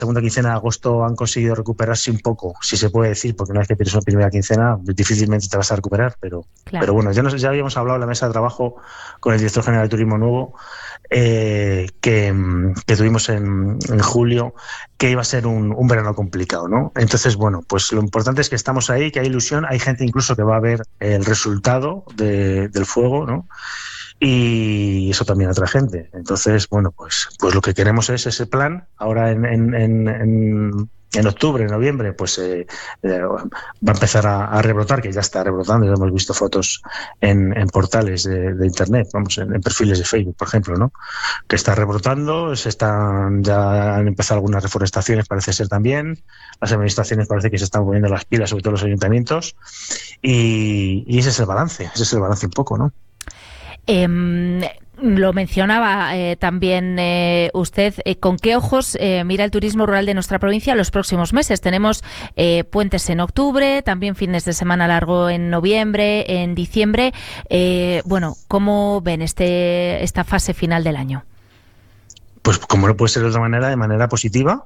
segunda quincena de agosto han conseguido recuperarse un poco, si se puede decir, porque una vez que pierdes una primera quincena, difícilmente te vas a recuperar, pero bueno, ya habíamos hablado en la mesa de trabajo con el director general de Turismo nuevo, que tuvimos en julio, que iba a ser un verano complicado, ¿no? Entonces, bueno, pues lo importante es que estamos ahí, que hay ilusión, hay gente incluso que va a ver el resultado del fuego, ¿no? Y eso también atrae gente. Entonces, bueno, pues lo que queremos es ese plan. Ahora en octubre, en noviembre, pues va a empezar a rebrotar, que ya está rebrotando. Ya hemos visto fotos en portales de internet, vamos, en perfiles de Facebook, por ejemplo, ¿no? Que está rebrotando, ya han empezado algunas reforestaciones, parece ser también. Las administraciones parece que se están poniendo las pilas, sobre todo los ayuntamientos. Y ese es el balance un poco, ¿no? Lo mencionaba también usted, ¿con qué ojos mira el turismo rural de nuestra provincia los próximos meses? Tenemos puentes en octubre, también fines de semana largo en noviembre, en diciembre. Bueno, ¿cómo ven esta fase final del año? Pues como no puede ser de otra manera, de manera positiva,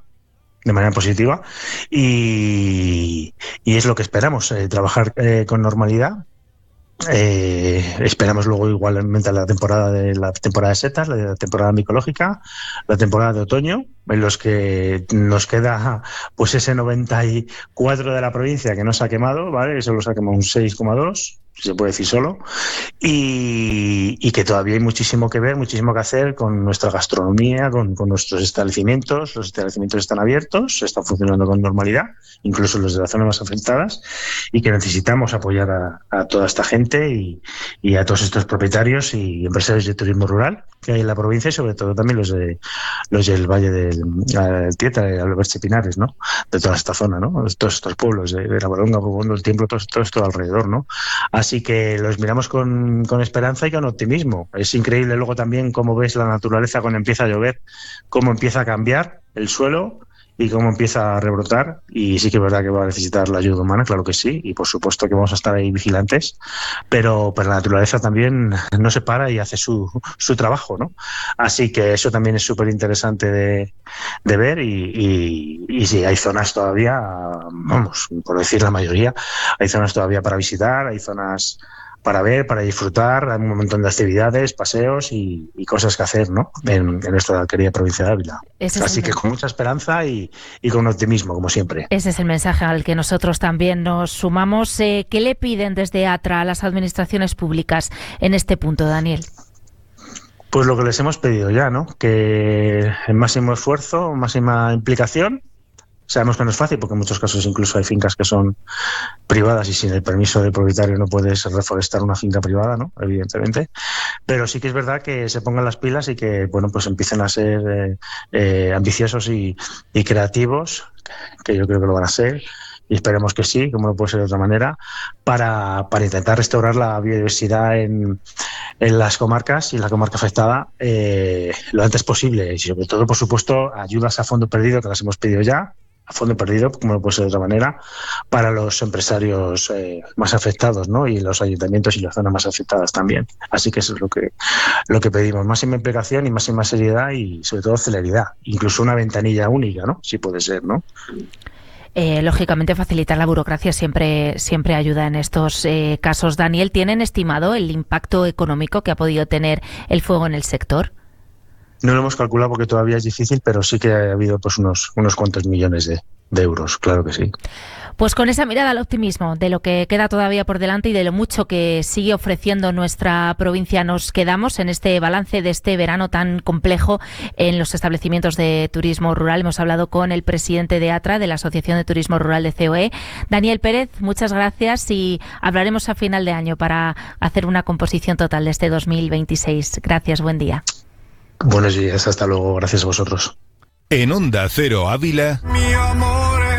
y es lo que esperamos, trabajar con normalidad. Esperamos luego igualmente la temporada de setas, la temporada micológica, la temporada de otoño, en los que nos queda pues ese 94 de la provincia que no se ha quemado, ¿vale? Eso lo se ha quemado un 6,2, si se puede decir solo, y que todavía hay muchísimo que ver, muchísimo que hacer con nuestra gastronomía, con nuestros establecimientos. Los establecimientos están abiertos, están funcionando con normalidad, incluso los de las zonas más afectadas, y que necesitamos apoyar a toda esta gente y a todos estos propietarios y empresarios de turismo rural que hay en la provincia, y sobre todo también los del Valle del Tieta, de Alberche Pinares, ¿no? De toda esta zona, ¿no? Todos estos pueblos de la Baronga, Pogondo, el Tiemblo, todo esto alrededor, ¿no? Así que los miramos con esperanza y con optimismo. Es increíble luego también cómo ves la naturaleza cuando empieza a llover, cómo empieza a cambiar el suelo y cómo empieza a rebrotar. Y sí que es verdad que va a necesitar la ayuda humana, claro que sí, y por supuesto que vamos a estar ahí vigilantes, pero la naturaleza también no se para y hace su trabajo, ¿no? Así que eso también es súper interesante de ver, y sí, hay zonas todavía, vamos, por decir la mayoría, hay zonas todavía para visitar, hay zonas para ver, para disfrutar, hay un montón de actividades, paseos y cosas que hacer, ¿no? En nuestra querida provincia de Ávila. Así que con mucha esperanza y con optimismo, como siempre. Ese es el mensaje al que nosotros también nos sumamos. ¿Qué le piden desde ATRA a las administraciones públicas en este punto, Daniel? Pues lo que les hemos pedido ya, ¿no? Que el máximo esfuerzo, máxima implicación. Sabemos que no es fácil, porque en muchos casos incluso hay fincas que son privadas y sin el permiso del propietario no puedes reforestar una finca privada, ¿no? Evidentemente. Pero sí que es verdad que se pongan las pilas y que, bueno, pues empiecen a ser ambiciosos y creativos, que yo creo que lo van a ser. Y esperemos que sí, como no puede ser de otra manera, para intentar restaurar la biodiversidad en las comarcas y en la comarca afectada lo antes posible. Y sobre todo, por supuesto, ayudas a fondo perdido, que las hemos pedido ya, a fondo perdido, como no puede ser de otra manera, para los empresarios más afectados, ¿no? Y los ayuntamientos y las zonas más afectadas también. Así que eso es lo que pedimos: máxima implicación y máxima seriedad y sobre todo celeridad. Incluso una ventanilla única, ¿no? Si puede ser, ¿no? Lógicamente, facilitar la burocracia siempre ayuda en estos casos. Daniel, ¿tienen estimado el impacto económico que ha podido tener el fuego en el sector? No lo hemos calculado porque todavía es difícil, pero sí que ha habido pues unos cuantos millones de euros, claro que sí. Pues con esa mirada al optimismo de lo que queda todavía por delante y de lo mucho que sigue ofreciendo nuestra provincia, nos quedamos en este balance de este verano tan complejo en los establecimientos de turismo rural. Hemos hablado con el presidente de ATRA, de la Asociación de Turismo Rural de COE, Daniel Pérez. Muchas gracias, y hablaremos a final de año para hacer una composición total de este 2026. Gracias, buen día. Buenos días, hasta luego, gracias a vosotros. En Onda Cero Ávila. Mi amore,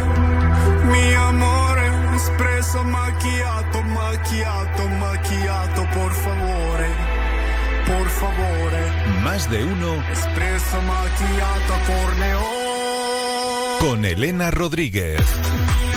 espresso macchiato, por favore. Más de uno. Espresso macchiato, corneo. Con Elena Rodríguez.